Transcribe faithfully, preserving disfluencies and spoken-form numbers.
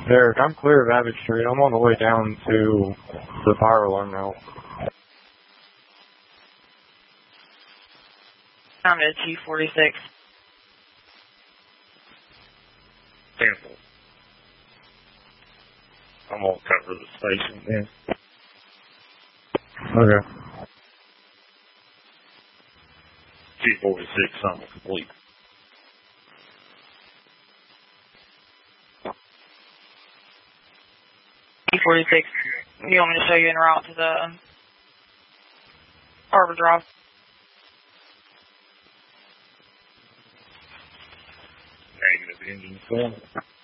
Derek, I'm clear of Abbott Street. I'm on the way down to the fire alarm now. Down to T forty-six. Cancel. I'm gonna cover the station then. Okay. T forty-six, I'm complete. T forty-six. You want me to show you en route to the Harbor Drive? Negative engine going.